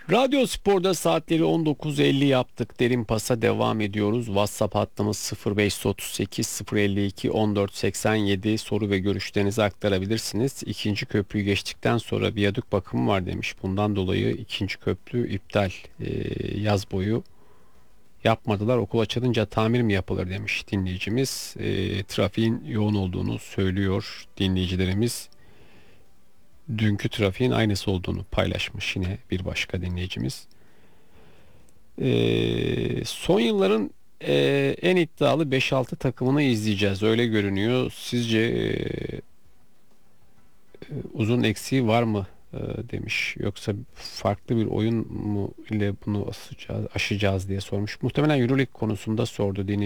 Radyo Spor'da saatleri 19.50 yaptık. Derin pasa devam ediyoruz. WhatsApp hattımız 0538 052 1487. Soru ve görüşlerinizi aktarabilirsiniz. İkinci köprüyü geçtikten sonra viyadük bakımı var demiş. Bundan dolayı ikinci köprü iptal. Yaz boyu yapmadılar. Okul açılınca tamir mi yapılır demiş dinleyicimiz. Trafiğin yoğun olduğunu söylüyor dinleyicilerimiz. Dünkü trafiğin aynısı olduğunu paylaşmış yine bir başka dinleyicimiz. Son yılların en iddialı 5-6 takımını izleyeceğiz. Öyle görünüyor. Sizce uzun eksiği var mı demiş. Yoksa farklı bir oyun mu ile bunu aşacağız diye sormuş. Muhtemelen Euroleague konusunda sordu dinleyici.